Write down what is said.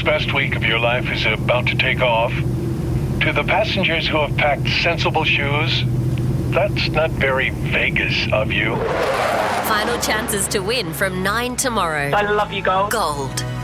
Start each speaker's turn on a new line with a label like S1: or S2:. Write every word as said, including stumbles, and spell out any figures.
S1: best week of your life is about to take off. To the passengers who have packed sensible shoes, that's not very Vegas of you.
S2: Final chances to win from nine tomorrow.
S3: I love you, Gold.
S2: Gold.